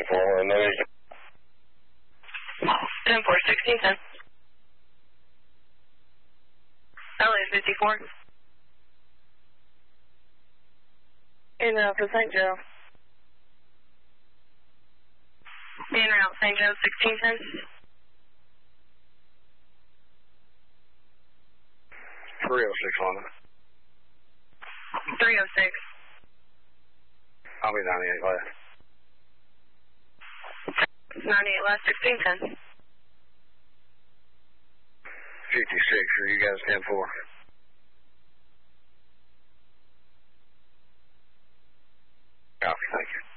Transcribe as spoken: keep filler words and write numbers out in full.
four, and then ten four, sixteen ten. L A fifty-four. En route to Saint Joe. En route, Saint Joe, sixteen ten. three oh six London. three oh six. I'll be ninety-eight left. ninety-eight left, sixteen ten. fifty-six, are you guys ten four? Copy, thank you.